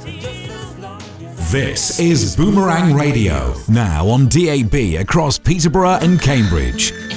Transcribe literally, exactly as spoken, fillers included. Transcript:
This is Boomerang Radio, now on D A B across Peterborough and Cambridge.